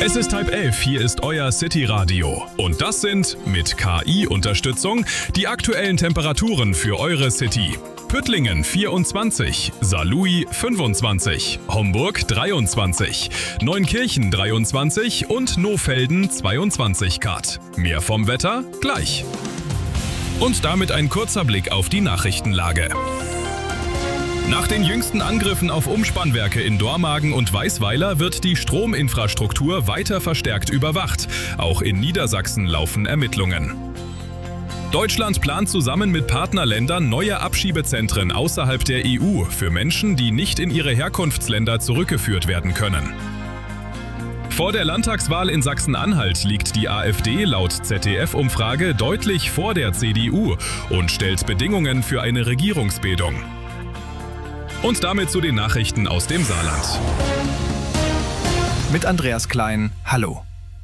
Es ist 10:30, hier ist euer City Radio. Und das sind, mit KI-Unterstützung, die aktuellen Temperaturen für eure City. Püttlingen 24, Saarlouis 25, Homburg 23, Neunkirchen 23 und Nohfelden 22 Grad. Mehr vom Wetter gleich. Und damit ein kurzer Blick auf die Nachrichtenlage. Nach den jüngsten Angriffen auf Umspannwerke in Dormagen und Weißweiler wird die Strominfrastruktur weiter verstärkt überwacht. Auch in Niedersachsen laufen Ermittlungen. Deutschland plant zusammen mit Partnerländern neue Abschiebezentren außerhalb der EU für Menschen, die nicht in ihre Herkunftsländer zurückgeführt werden können. Vor der Landtagswahl in Sachsen-Anhalt liegt die AfD laut ZDF-Umfrage deutlich vor der CDU und stellt Bedingungen für eine Regierungsbildung. Und damit zu den Nachrichten aus dem Saarland. Mit Andreas Klein, hallo.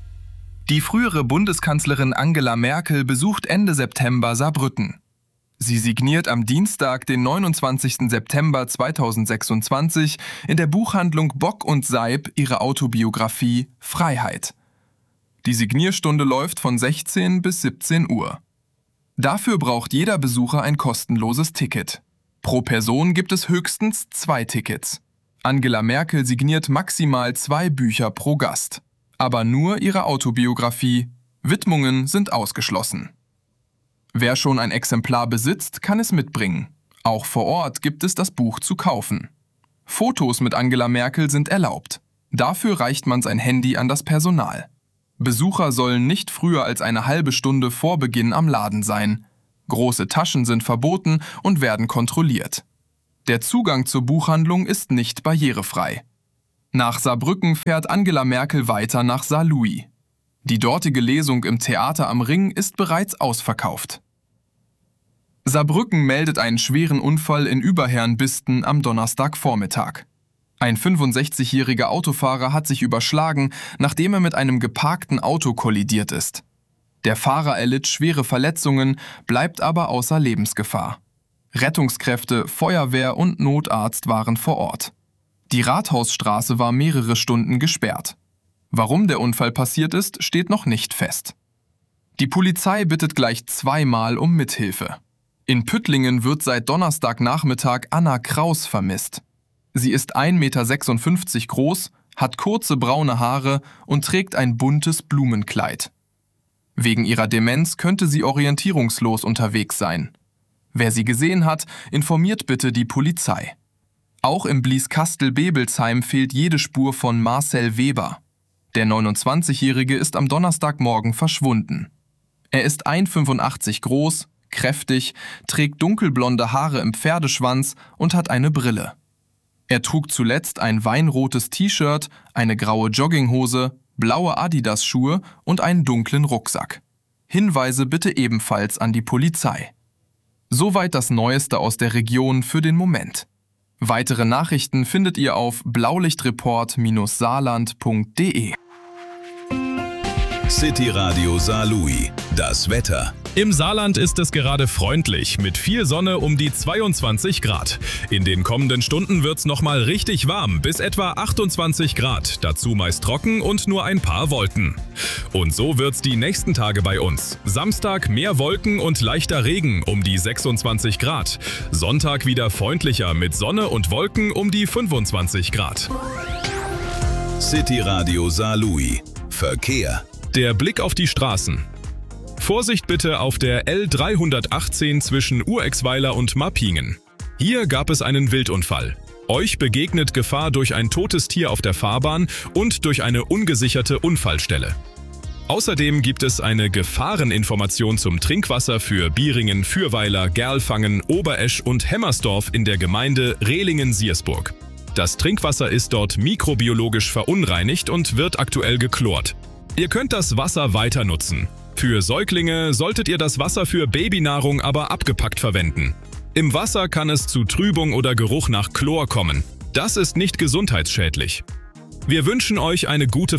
Die frühere Bundeskanzlerin Angela Merkel besucht Ende September Saarbrücken. Sie signiert am Dienstag, den 29. September 2026, in der Buchhandlung Bock und Seib ihre Autobiografie Freiheit. Die Signierstunde läuft von 16 bis 17 Uhr. Dafür braucht jeder Besucher ein kostenloses Ticket. Pro Person gibt es höchstens 2 Tickets. Angela Merkel signiert maximal 2 Bücher pro Gast. Aber nur ihre Autobiografie. Widmungen sind ausgeschlossen. Wer schon ein Exemplar besitzt, kann es mitbringen. Auch vor Ort gibt es das Buch zu kaufen. Fotos mit Angela Merkel sind erlaubt. Dafür reicht man sein Handy an das Personal. Besucher sollen nicht früher als eine halbe Stunde vor Beginn am Laden sein. Große Taschen sind verboten und werden kontrolliert. Der Zugang zur Buchhandlung ist nicht barrierefrei. Nach Saarbrücken fährt Angela Merkel weiter nach Saarlouis. Die dortige Lesung im Theater am Ring ist bereits ausverkauft. Saarbrücken meldet einen schweren Unfall in Überherrnbisten am Donnerstagvormittag. Ein 65-jähriger Autofahrer hat sich überschlagen, nachdem er mit einem geparkten Auto kollidiert ist. Der Fahrer erlitt schwere Verletzungen, bleibt aber außer Lebensgefahr. Rettungskräfte, Feuerwehr und Notarzt waren vor Ort. Die Rathausstraße war mehrere Stunden gesperrt. Warum der Unfall passiert ist, steht noch nicht fest. Die Polizei bittet gleich 2-mal um Mithilfe. In Püttlingen wird seit Donnerstagnachmittag Anna Kraus vermisst. Sie ist 1,56 Meter groß, hat kurze braune Haare und trägt ein buntes Blumenkleid. Wegen ihrer Demenz könnte sie orientierungslos unterwegs sein. Wer sie gesehen hat, informiert bitte die Polizei. Auch im Blieskastel-Bebelsheim fehlt jede Spur von Marcel Weber. Der 29-Jährige ist am Donnerstagmorgen verschwunden. Er ist 1,85 Meter groß, kräftig, trägt dunkelblonde Haare im Pferdeschwanz und hat eine Brille. Er trug zuletzt ein weinrotes T-Shirt, eine graue Jogginghose, blaue Adidas-Schuhe und einen dunklen Rucksack. Hinweise bitte ebenfalls an die Polizei. Soweit das Neueste aus der Region für den Moment. Weitere Nachrichten findet ihr auf blaulichtreport-saarland.de. City Radio Saarlouis. Das Wetter. Im Saarland ist es gerade freundlich, mit viel Sonne um die 22 Grad. In den kommenden Stunden wird's nochmal richtig warm, bis etwa 28 Grad, dazu meist trocken und nur ein paar Wolken. Und so wird's die nächsten Tage bei uns. Samstag mehr Wolken und leichter Regen um die 26 Grad. Sonntag wieder freundlicher mit Sonne und Wolken um die 25 Grad. City Radio Saarlouis. Verkehr. Der Blick auf die Straßen. Vorsicht bitte auf der L318 zwischen Urexweiler und Mappingen. Hier gab es einen Wildunfall. Euch begegnet Gefahr durch ein totes Tier auf der Fahrbahn und durch eine ungesicherte Unfallstelle. Außerdem gibt es eine Gefahreninformation zum Trinkwasser für Bieringen, Fürweiler, Gerlfangen, Oberesch und Hemmersdorf in der Gemeinde Rehlingen-Siersburg. Das Trinkwasser ist dort mikrobiologisch verunreinigt und wird aktuell geklort. Ihr könnt das Wasser weiter nutzen. Für Säuglinge solltet ihr das Wasser für Babynahrung aber abgepackt verwenden. Im Wasser kann es zu Trübung oder Geruch nach Chlor kommen. Das ist nicht gesundheitsschädlich. Wir wünschen euch eine gute